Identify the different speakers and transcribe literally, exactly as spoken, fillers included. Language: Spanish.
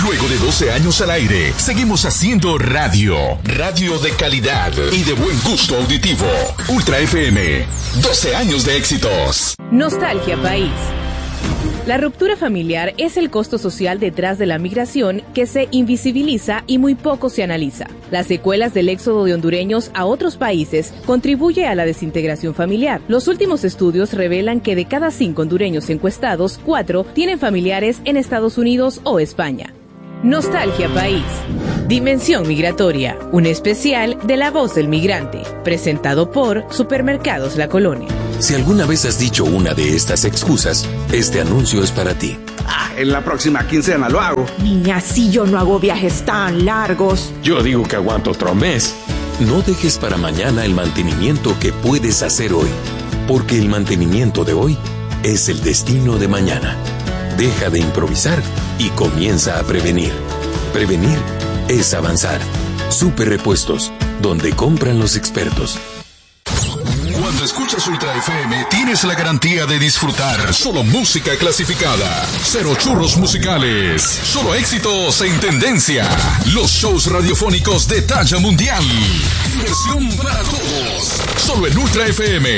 Speaker 1: Luego de doce años al aire, seguimos haciendo radio. Radio de calidad y de buen gusto auditivo. Ultra F M. doce años de éxitos.
Speaker 2: Nostalgia País. La ruptura familiar es el costo social detrás de la migración que se invisibiliza y muy poco se analiza. Las secuelas del éxodo de hondureños a otros países contribuye a la desintegración familiar. Los últimos estudios revelan que de cada cinco hondureños encuestados, cuatro tienen familiares en Estados Unidos o España. Nostalgia País. Dimensión Migratoria, un especial de La Voz del Migrante, presentado por Supermercados La Colonia.
Speaker 3: Si alguna vez has dicho una de estas excusas, este anuncio es para ti.
Speaker 4: Ah, en la próxima quincena lo hago.
Speaker 5: Niña, si yo no hago viajes tan largos.
Speaker 6: Yo digo que aguanto otro mes.
Speaker 3: No dejes para mañana el mantenimiento que puedes hacer hoy, porque el mantenimiento de hoy es el destino de mañana. Deja de improvisar y comienza a prevenir. Prevenir es avanzar. Super Repuestos, donde compran los expertos.
Speaker 1: Cuando escuchas Ultra F M, tienes la garantía de disfrutar solo música clasificada. Cero churros musicales. Solo éxitos en tendencia. Los shows radiofónicos de talla mundial. Diversión para todos. Solo en Ultra F M.